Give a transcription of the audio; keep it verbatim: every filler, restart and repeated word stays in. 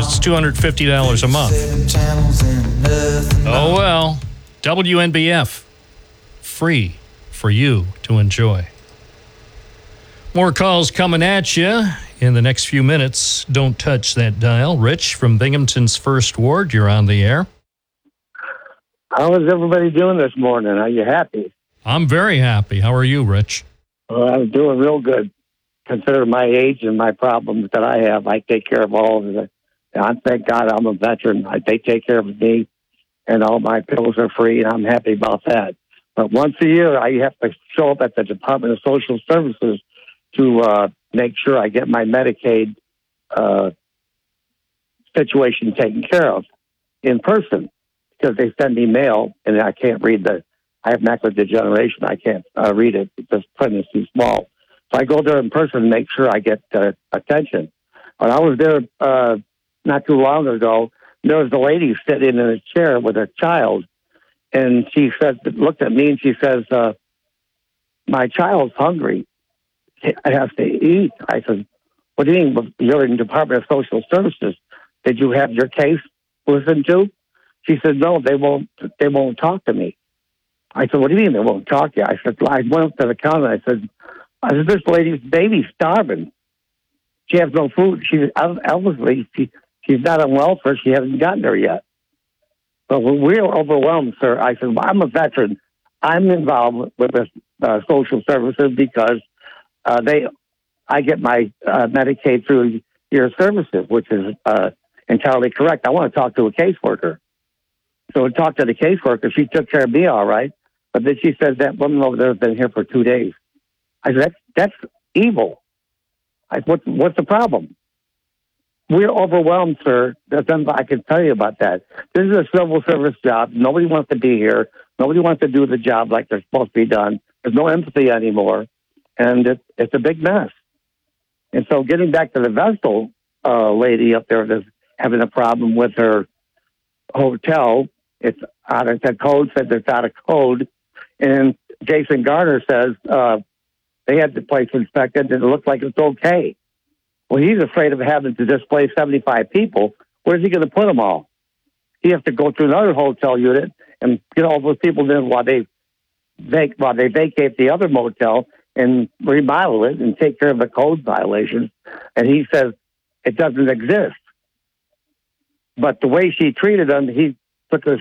It's two hundred fifty dollars a month. Oh, well. W N B F. Free for you to enjoy. More calls coming at you in the next few minutes. Don't touch that dial. Rich from Binghamton's First Ward, you're on the air. How is everybody doing this morning? Are you happy? I'm very happy. How are you, Rich? Well, I'm doing real good. Consider my age and my problems that I have. I take care of all of it. I thank God I'm a veteran. I, they take care of me, and all my pills are free, and I'm happy about that. But once a year, I have to show up at the Department of Social Services to uh, make sure I get my Medicaid uh, situation taken care of in person, because they send me mail, and I can't read the, I have macular degeneration. I can't uh, read it because print is too small. So I go there in person and make sure I get uh, attention. When I was there uh, not too long ago, there was a lady sitting in a chair with a child, and she said, looked at me and she says, uh, my child's hungry. I have to eat. I said, what do you mean? You're in the Department of Social Services. Did you have your case listened to? She said, no, they won't, they won't talk to me. I said, what do you mean they won't talk to you? I said, I went up to the counter. I said, I said, this lady's baby's starving. She has no food. She's obviously, she, she's not on welfare. She hasn't gotten there yet. But we're overwhelmed, sir. I said, well, I'm a veteran. I'm involved with the uh, social services because uh, they, I get my uh, Medicaid through your services, which is uh, entirely correct. I want to talk to a caseworker. So I talked to the caseworker. She took care of me all right. But then she said, that woman over there has been here for two days. I said, that's, that's evil. I said, what's, what's the problem? We're overwhelmed, sir. There's nothing I can tell you about that. This is a civil service job. Nobody wants to be here. Nobody wants to do the job like they're supposed to be done. There's no empathy anymore. And it, it's a big mess. And so getting back to the Vestal uh, lady up there that's having a problem with her hotel, it's out of the code, said it's out of code. And Jason Garner says uh, they had the place inspected and it looked like it's okay. Well, he's afraid of having to display seventy-five people. Where's he going to put them all? He has to go to another hotel unit and get all those people in while they vac- while they vacate the other motel and remodel it and take care of the code violations. And he says it doesn't exist. But the way she treated him, he took his